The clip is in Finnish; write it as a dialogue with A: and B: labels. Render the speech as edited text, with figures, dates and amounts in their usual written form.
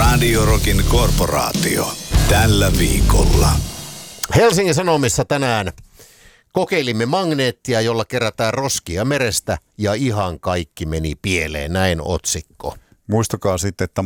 A: Radio Rockin korporaatio. Tällä viikolla.
B: Helsingin Sanomissa tänään kokeilimme magneettia, jolla kerätään roskia merestä ja ihan kaikki meni pieleen. Näin otsikko.
C: Muistakaa sitten, että